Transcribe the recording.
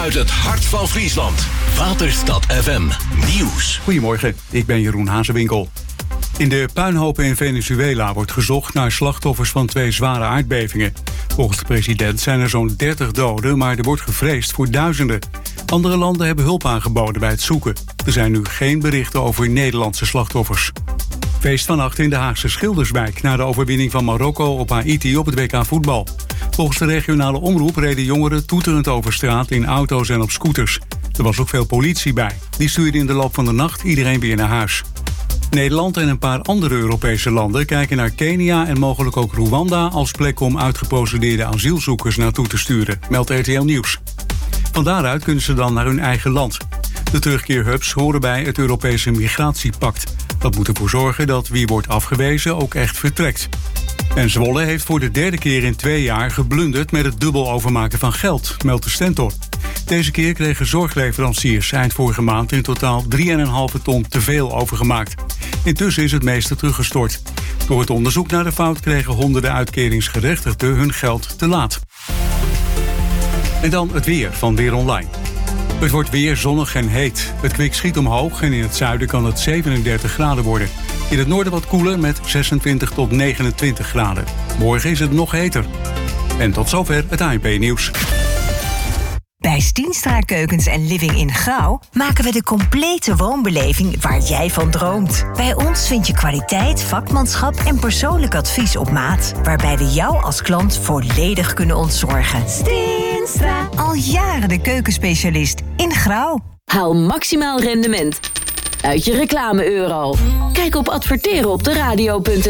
Uit het hart van Friesland. Waterstad FM Nieuws. Goedemorgen, ik ben Jeroen Hazewinkel. In de puinhopen in Venezuela wordt gezocht naar slachtoffers van 2 zware aardbevingen. Volgens de president zijn er zo'n 30 doden, maar er wordt gevreesd voor duizenden. Andere landen hebben hulp aangeboden bij het zoeken. Er zijn nu geen berichten over Nederlandse slachtoffers. Feest vannacht in de Haagse Schilderswijk na de overwinning van Marokko op Haïti op het WK voetbal. Volgens de regionale omroep reden jongeren toeterend over straat in auto's en op scooters. Er was ook veel politie bij. Die stuurde in de loop van de nacht iedereen weer naar huis. Nederland en een paar andere Europese landen kijken naar Kenia en mogelijk ook Rwanda als plek om uitgeprocedeerde asielzoekers naartoe te sturen, meldt RTL Nieuws. Van daaruit kunnen ze dan naar hun eigen land. De terugkeerhubs horen bij het Europese migratiepact. Dat moet ervoor zorgen dat wie wordt afgewezen ook echt vertrekt. En Zwolle heeft voor de 3e keer in 2 jaar geblunderd met het dubbel overmaken van geld, meldt de Stentor. Deze keer kregen zorgleveranciers eind vorige maand in totaal 3,5 ton te veel overgemaakt. Intussen is het meeste teruggestort. Door het onderzoek naar de fout kregen honderden uitkeringsgerechtigden hun geld te laat. En dan het weer van Weer Online. Het wordt weer zonnig en heet. Het kwik schiet omhoog en in het zuiden kan het 37 graden worden. In het noorden wat koeler met 26 tot 29 graden. Morgen is het nog heter. En tot zover het ANP-nieuws. Bij Stienstra Keukens en Living in Gouw maken we de complete woonbeleving waar jij van droomt. Bij ons vind je kwaliteit, vakmanschap en persoonlijk advies op maat, waarbij we jou als klant volledig kunnen ontzorgen. Stienstra. Al jaren de keukenspecialist in Gouw. Haal maximaal rendement uit je reclame-euro. Kijk op adverteren op de radio.nl.